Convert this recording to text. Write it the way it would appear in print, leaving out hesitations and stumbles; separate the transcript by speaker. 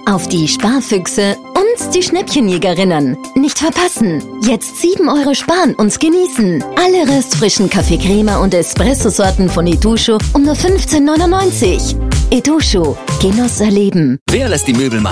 Speaker 1: Auf die Sparfüchse und die Schnäppchenjägerinnen. Nicht verpassen. Jetzt 7 € sparen und genießen. Alle restfrischen Kaffee Crema und Espresso-Sorten von Edusho um nur 15,99 €. Edusho. Genuss erleben.
Speaker 2: Wer lässt die Möbel machen?